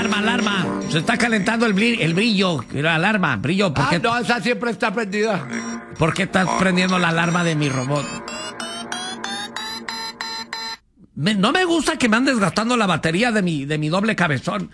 alarma. Se está calentando el brillo. La alarma, brillo. ¿Por qué? No, esa siempre está prendida. ¿Por qué estás prendiendo la alarma de mi robot? No me gusta que me andes gastando la batería de mi doble cabezón.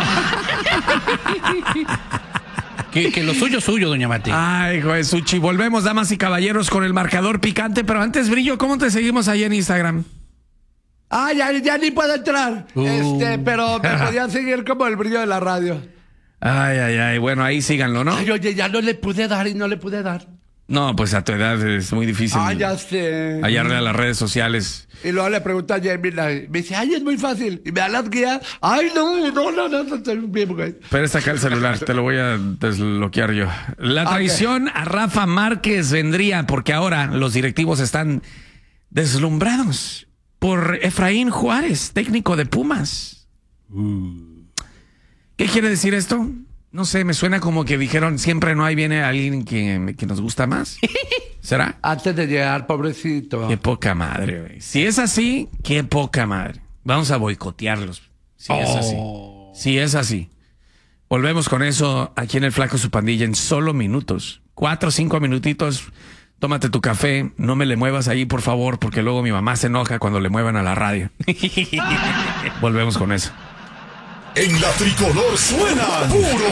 Que lo suyo es suyo, doña Mati. Ay, juez Suchi. Volvemos, damas y caballeros, con el marcador picante. Pero antes, Brillo, ¿cómo te seguimos ahí en Instagram? Ya ni puedo entrar. Pero me podían seguir como el brillo de la radio. Ay. Bueno, ahí síganlo, ¿no? Ay, oye, ya no le pude dar. No, pues a tu edad es muy difícil. Ya sé. Hallarle a las redes sociales. Y luego le pregunto a Jamie, me dice, es muy fácil. Y me da las guías. No, estoy bien, güey. Pero está acá el celular, te lo voy a desbloquear yo. La traición a Rafa Márquez vendría porque ahora los directivos están deslumbrados por Efraín Juárez, técnico de Pumas. ¿Qué quiere decir esto? No sé, me suena como que dijeron, siempre no hay viene alguien que nos gusta más. ¿Será? Antes de llegar, pobrecito. Qué poca madre, güey. Si es así, qué poca madre. Vamos a boicotearlos. Si es así. Si es así. Volvemos con eso aquí en El Flaco y su Pandilla en solo minutos. 4 o 5 minutitos. Tómate tu café. No me le muevas ahí, por favor, porque luego mi mamá se enoja cuando le muevan a la radio. Volvemos con eso. En la tricolor suenan puros